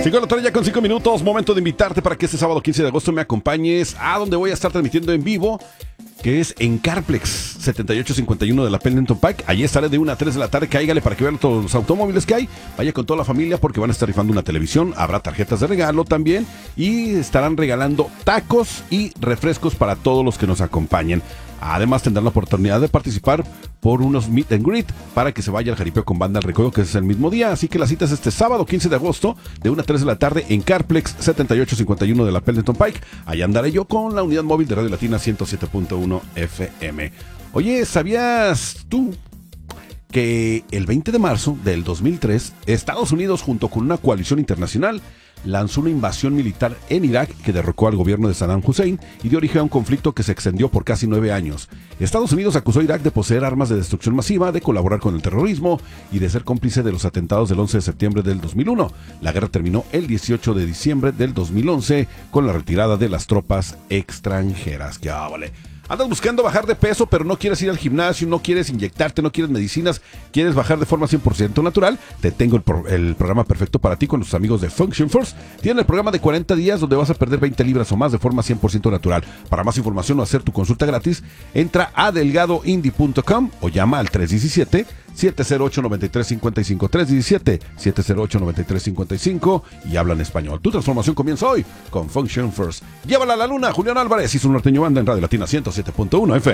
5 de la tarde ya con 5 minutos, momento de invitarte para que este sábado 15 de agosto me acompañes a donde voy a estar transmitiendo en vivo, que es en Carplex 7851 de la Pendleton Pike. Allí estaré de 1 a 3 de la tarde, cáigale para que vean todos los automóviles que hay. Vaya con toda la familia porque van a estar rifando una televisión, habrá tarjetas de regalo también y estarán regalando tacos y refrescos para todos los que nos acompañen. Además tendrán la oportunidad de participar por unos meet and greet para que se vaya al jaripeo con banda al recodo, que es el mismo día. Así que la cita es este sábado 15 de agosto de 1 a 3 de la tarde en Carplex 7851 de la Pendleton Pike. Allá andaré yo con la unidad móvil de Radio Latina 107.1 FM. Oye, ¿sabías tú que el 20 de marzo del 2003 Estados Unidos junto con una coalición internacional lanzó una invasión militar en Irak que derrocó al gobierno de Saddam Hussein y dio origen a un conflicto que se extendió por casi 9 años? Estados Unidos acusó a Irak de poseer armas de destrucción masiva, de colaborar con el terrorismo y de ser cómplice de los atentados del 11 de septiembre del 2001. La guerra terminó el 18 de diciembre del 2011 con la retirada de las tropas extranjeras. ¡Qué vale! Andas buscando bajar de peso, pero no quieres ir al gimnasio, no quieres inyectarte, no quieres medicinas, quieres bajar de forma 100% natural. Te tengo el programa perfecto para ti con los amigos de Function First. Tienen el programa de 40 días donde vas a perder 20 libras o más de forma 100% natural. Para más información o hacer tu consulta gratis, entra a delgadoindie.com o llama al 317-708-9355, 317-708-9355 y habla en español. Tu transformación comienza hoy con Function First. Llévala a la luna, Julián Álvarez y su norteño banda en Radio Latina 107.1 FM.